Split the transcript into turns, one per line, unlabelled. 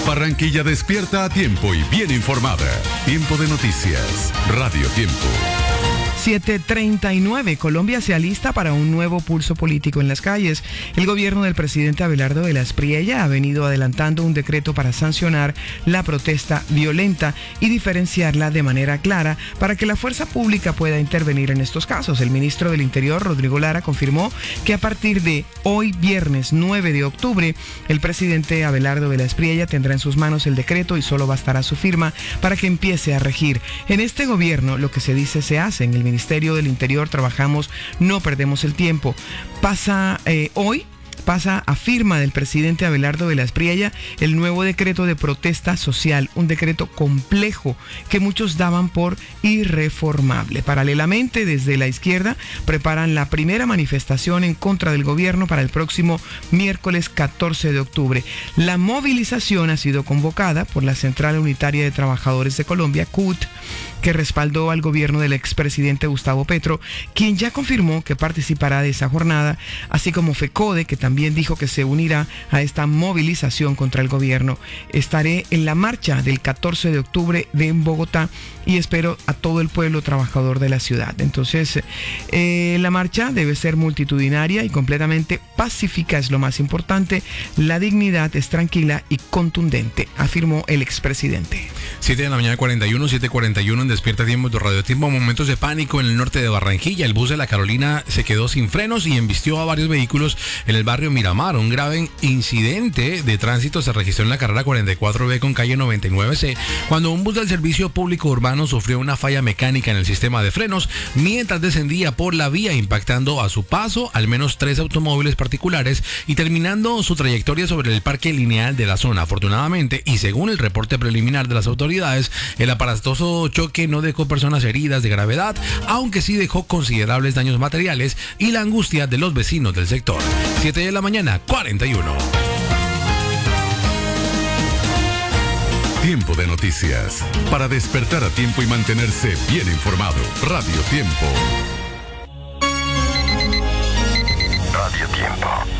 Barranquilla despierta a tiempo y bien informada. Tiempo de noticias. Radio Tiempo.
7:39. Colombia se alista para un nuevo pulso político en las calles. El gobierno del presidente Abelardo de la Espriella ha venido adelantando un decreto para sancionar la protesta violenta y diferenciarla de manera clara para que la fuerza pública pueda intervenir en estos casos. El ministro del Interior, Rodrigo Lara, confirmó que a partir de hoy, viernes 9 de octubre, el presidente Abelardo de la Espriella tendrá en sus manos el decreto y solo bastará su firma para que empiece a regir. En este gobierno, lo que se dice se hace. En el Ministerio del Interior trabajamos, no perdemos el tiempo. Pasa a firma del presidente Abelardo de la Espriella el nuevo decreto de protesta social, un decreto complejo que muchos daban por irreformable. Paralelamente, desde la izquierda preparan la primera manifestación en contra del gobierno para el próximo miércoles 14 de octubre. La movilización ha sido convocada por la Central Unitaria de Trabajadores de Colombia, CUT, que respaldó al gobierno del expresidente Gustavo Petro, quien ya confirmó que participará de esa jornada, así como FECODE, que también dijo que se unirá a esta movilización contra el gobierno. Estaré en la marcha del 14 de octubre en Bogotá y espero a todo el pueblo trabajador de la ciudad. Entonces, la marcha debe ser multitudinaria y completamente pacífica, es lo más importante. La dignidad es tranquila y contundente, afirmó el expresidente.
7 de la mañana 41, 7:41 en Despierta Tiempo de Radio Tiempo. Momentos de pánico en el norte de Barranquilla. El bus de la Carolina se quedó sin frenos y embistió a varios vehículos en el barrio Miramar. Un grave incidente de tránsito se registró en la carrera 44B con calle 99C, cuando un bus del servicio público urbano sufrió una falla mecánica en el sistema de frenos mientras descendía por la vía, impactando a su paso al menos 3 automóviles particulares y terminando su trayectoria sobre el parque lineal de la zona. Afortunadamente, y según el reporte preliminar de las autoridades, el aparatoso choque no dejó personas heridas de gravedad, aunque sí dejó considerables daños materiales y la angustia de los vecinos del sector. 7 de la mañana, 41.
Tiempo de noticias. Para despertar a tiempo y mantenerse bien informado. Radio Tiempo.
Radio Tiempo.